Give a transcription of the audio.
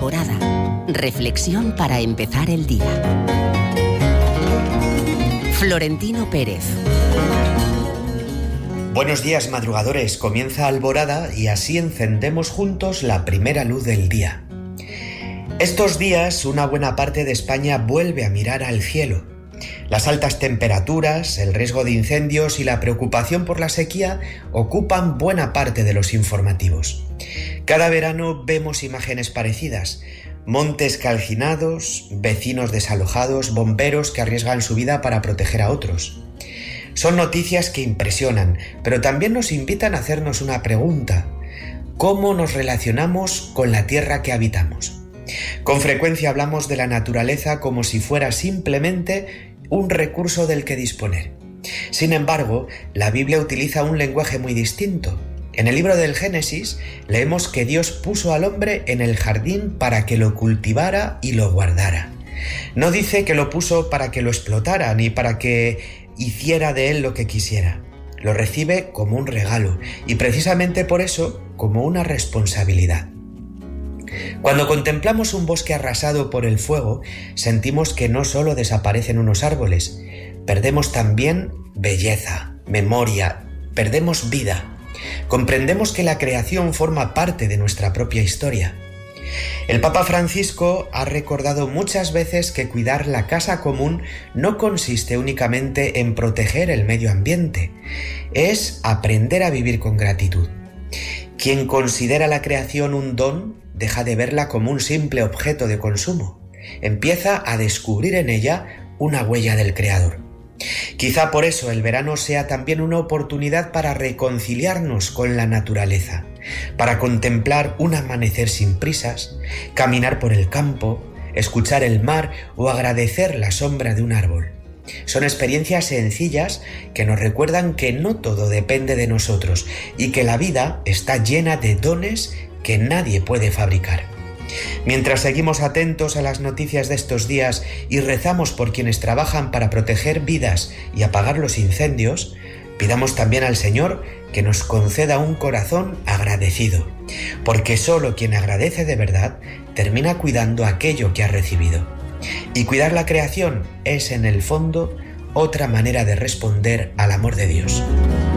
Alborada. Reflexión para empezar el día. Florentino Pérez. Buenos días, madrugadores. Comienza Alborada y así encendemos juntos la primera luz del día. Estos días, una buena parte de España vuelve a mirar al cielo. Las altas temperaturas, el riesgo de incendios y la preocupación por la sequía ocupan buena parte de los informativos. Cada verano vemos imágenes parecidas: montes calcinados, vecinos desalojados, bomberos que arriesgan su vida para proteger a otros. Son noticias que impresionan, pero también nos invitan a hacernos una pregunta: ¿cómo nos relacionamos con la tierra que habitamos? Con frecuencia hablamos de la naturaleza como si fuera simplemente un recurso del que disponer. Sin embargo, la Biblia utiliza un lenguaje muy distinto. En el libro del Génesis leemos que Dios puso al hombre en el jardín para que lo cultivara y lo guardara. No dice que lo puso para que lo explotara ni para que hiciera de él lo que quisiera. Lo recibe como un regalo y precisamente por eso como una responsabilidad. Cuando contemplamos un bosque arrasado por el fuego, sentimos que no solo desaparecen unos árboles, perdemos también belleza, memoria, perdemos vida. Comprendemos que la creación forma parte de nuestra propia historia. El Papa Francisco ha recordado muchas veces que cuidar la casa común no consiste únicamente en proteger el medio ambiente, es aprender a vivir con gratitud. Quien considera la creación un don deja de verla como un simple objeto de consumo. Empieza a descubrir en ella una huella del Creador. Quizá por eso el verano sea también una oportunidad para reconciliarnos con la naturaleza, para contemplar un amanecer sin prisas, caminar por el campo, escuchar el mar o agradecer la sombra de un árbol. Son experiencias sencillas que nos recuerdan que no todo depende de nosotros y que la vida está llena de dones que nadie puede fabricar. Mientras seguimos atentos a las noticias de estos días y rezamos por quienes trabajan para proteger vidas y apagar los incendios, pidamos también al Señor que nos conceda un corazón agradecido, porque solo quien agradece de verdad termina cuidando aquello que ha recibido. Y cuidar la creación es, en el fondo, otra manera de responder al amor de Dios.